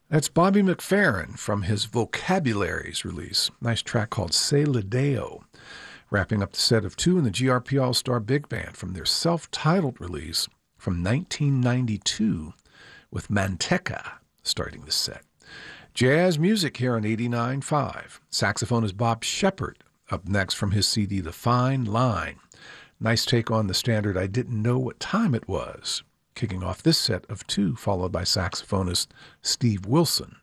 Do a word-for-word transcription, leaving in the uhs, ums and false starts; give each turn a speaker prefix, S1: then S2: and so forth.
S1: That's Bobby McFerrin from his Vocabularies release. Nice track called Se Le Deo. Wrapping up the set of two in the G R P All-Star Big Band from their self-titled release from nineteen ninety-two with Manteca starting the set. Jazz music here on eighty-nine point five. Saxophone is Bob Shepard, up next from his C D The Fine Line. Nice take on the standard I Didn't Know What Time It Was. Kicking off this set of two, followed by saxophonist Steve Wilson.